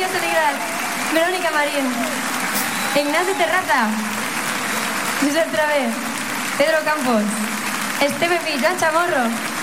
Soligras, Verónica Marín, Ignacio Terraza, Josep Travé, Pedro Campos, Esteve Pi, Joan Chamorro,